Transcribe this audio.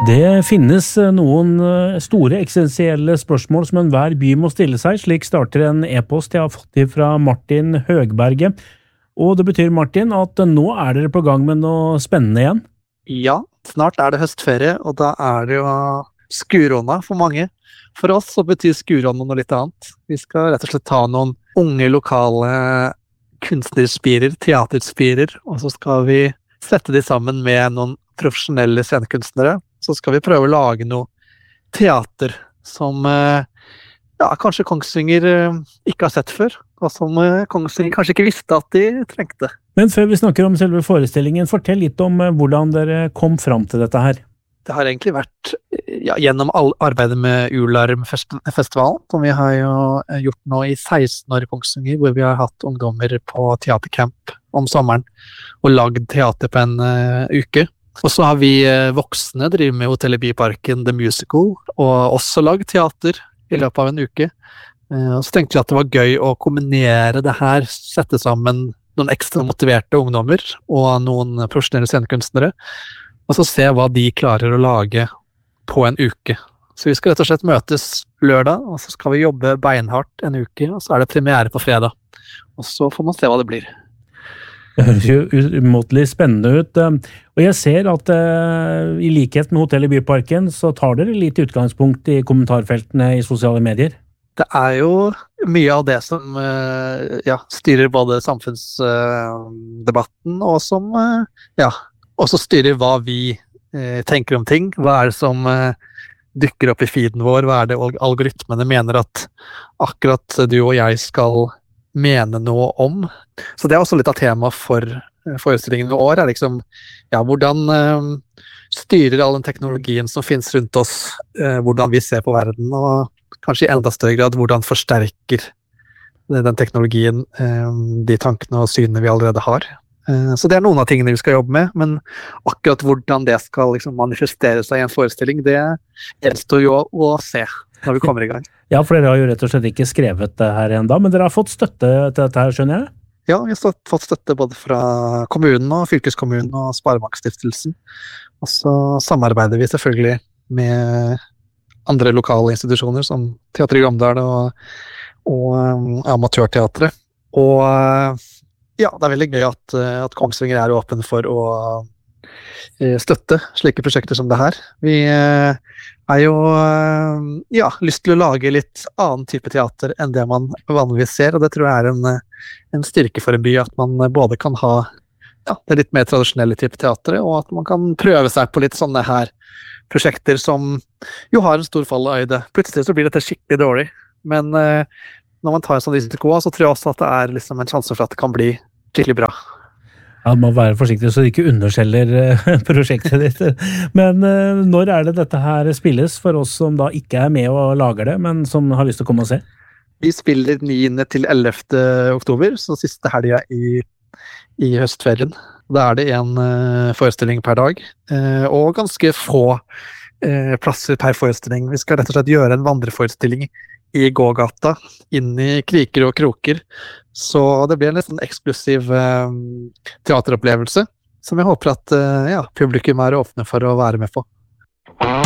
Det finnes noen store eksistensielle spørsmål som enhver by må stille seg. Slik starter en e-post jeg har fått fra Martin Høgberget. Og det betyr, Martin, at nå dere på gang med noe spennende igjen. Ja, snart det høstferie, og da det jo skuronna for mange. For oss så betyr skuronna noe litt annet. Vi skal rett og slett ta noen unge lokale kunstnerspirer, teaterspirer, og så skal vi sette de sammen med noen profesjonelle scenekunstnere. Så skal vi prøve å lage noe teater som kanskje Kongsvinger ikke har sett før, og som Kongsvinger kanskje ikke visste at de trengte. Men før vi snakker om selve forestillingen, fortell litt om hvordan dere kom fram til dette her. Det har egentlig vært gjennom arbeidet med Ularm-festivalen, som vi har jo gjort nå i 16 år i Kongsvinger, hvor vi har hatt ungdommer på teatercamp om sommeren, og lagd teater på en uke. Og så har vi voksne drivet med Hotellet Byparken The Musical, og også lagd teater i løpet av en uke. Og så tenkte vi at det var gøy å kombinere det her, sette sammen noen ekstra motiverte ungdommer og noen profesjonelle scenekunstnere, og så se hva de klarer å lage på en uke. Så vi skal rett og slett møtes lørdag, og så skal vi jobbe beinhardt en uke, og så det premiere på fredag. Og så får man se hva det blir. Det høres jo umåtelig spennende ut, og jeg ser at i likhet med Hotellet Byparken så tar dere litt utgangspunkt i kommentarfeltene i sosiale medier. Det jo mye av det som styrer både samfunnsdebatten og som også styrer hva vi tenker om ting. Hva det som dukker opp i feeden vår? Hva det algoritmene mener at akkurat du og jeg skal mene noe om? Så det også litt av tema for forestillingen i år, liksom, hvordan styrer all den teknologien som finnes rundt oss, hvordan vi ser på verden, og kanskje i enda større grad hvordan forsterker den teknologien de tankene og synene vi allerede har. Så det noen av tingene vi skal jobbe med, men akkurat hvordan det skal liksom manifestere seg i en forestilling, det gjenstår jo å se når vi kommer i gang. Ja, for dere har jo rett og slett ikke skrevet det her enda, men dere har fått støtte til dette her, skjønner jeg? Ja, vi har fått støtte både fra kommunen og fylkeskommunen og Sparebankstiftelsen. Og så samarbeider vi selvfølgelig med andre lokale institusjoner som Teater i Glåmdal og Amatørteatret. Og det veldig gøy at Kongsvinger åpen for å støtte slike prosjekter som det her. Vi jo lyst til å lage litt annen type teater enn det man vanligvis ser, og det tror jeg en styrke for en by, at man både kan ha det litt mer tradisjonelle type teater, og at man kan prøve seg på litt sånne her prosjekter som jo har en stor fallhøyde. Plutselig så blir dette skikkelig dårlig, men når man tar en sånn risiko, så tror jeg også at det liksom en sjanse for at det kan bli skikkelig bra. Ja, man må være forsiktig så du ikke underselger prosjektet ditt. Men når det dette her spilles for oss som da ikke med og lager det, men som har lyst til å komme og se? Vi spiller 9. til 11. oktober, så siste helga i høstferien. Da det en forestilling per dag, og ganske få plasser per forestilling. Vi skal rett og slett gjøre en vandreforestilling i gågata, inn i kriker og kroker. Så det blir en litt sånn eksklusiv teateropplevelse, som jeg håper at publikum åpne for å være med på.